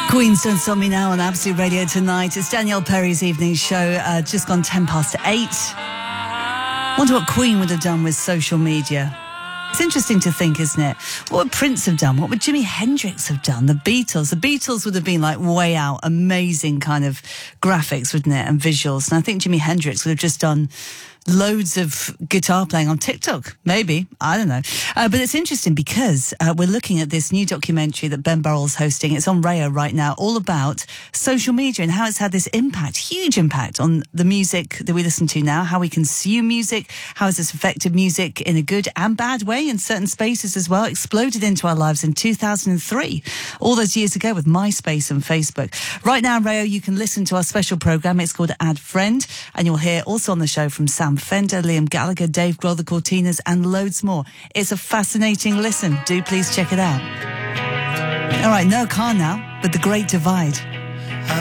Queen's Don't Stop Me Now on Absolute Radio tonight. It's Danielle Perry's evening show, just gone 8:10. Wonder what Queen would have done with social media. It's interesting to think, isn't it? What would Prince have done? What would Jimi Hendrix have done? The Beatles would have been like way out, amazing kind of graphics, wouldn't it? And visuals. And I think Jimi Hendrix would have just done loads of guitar playing on TikTok, maybe. I don't know. But it's interesting because we're looking at this new documentary that Ben Burrell's hosting. It's on Rayo right now, all about social media and how it's had this impact, huge impact on the music that we listen to now, how we consume music, how has this affected music in a good and bad way in certain spaces as well, exploded into our lives in 2003, all those years ago with MySpace and Facebook. Right now, Rayo, you can listen to our special programme. It's called Add Friend, and you'll hear also on the show from Sam Fender, Liam Gallagher, Dave Grohl, the Cortinas, and loads more. It's a fascinating listen. Do please check it out. All right, Noah Khan now with The Great Divide.